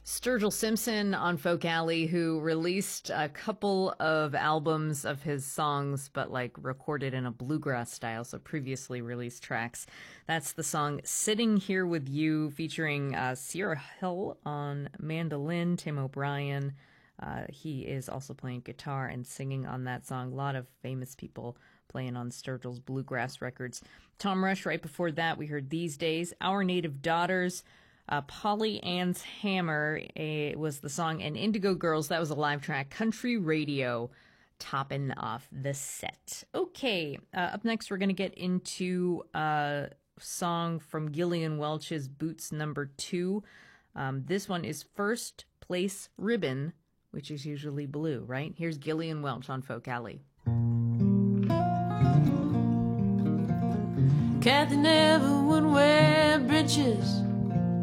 Sturgill Simpson on Folk Alley, who released a couple of albums of his songs, but like recorded in a bluegrass style, so previously released tracks. That's the song Sitting Here With You, featuring Sierra Hill on mandolin, Tim O'Brien. He is also playing guitar and singing on that song. A lot of famous people playing on Sturgill's bluegrass records. Tom Rush, right before that, we heard These Days. Our Native Daughters. Polly Ann's Hammer was the song, and Indigo Girls, that was a live track. Country Radio topping off the set. Okay, up next we're going to get into a song from Gillian Welch's Boots Number 2. This one is First Place Ribbon, which is usually blue, right? Here's Gillian Welch on Folk Alley. Kathy never would wear breeches